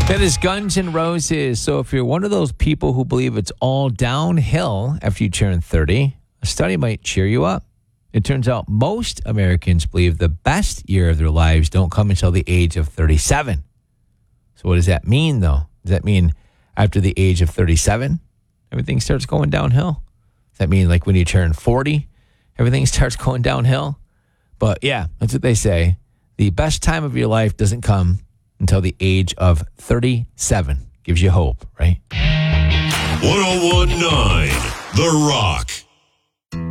That is Guns N' Roses. So if you're one of those people who believe it's all downhill after you turn 30, a study might cheer you up. It turns out most Americans believe the best year of their lives don't come until the age of 37. So what does that mean, though? Does that mean after the age of 37, everything starts going downhill? Does that mean like when you turn 40, everything starts going downhill? But yeah, that's what they say. The best time of your life doesn't come until the age of 37. Gives you hope, right? 101.9 The Rock.